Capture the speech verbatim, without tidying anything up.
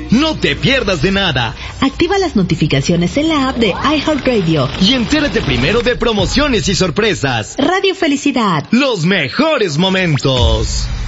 No te pierdas de nada. Activa las notificaciones en la app de iHeartRadio y entérate primero de promociones y sorpresas. Radio Felicidad. Los mejores momentos.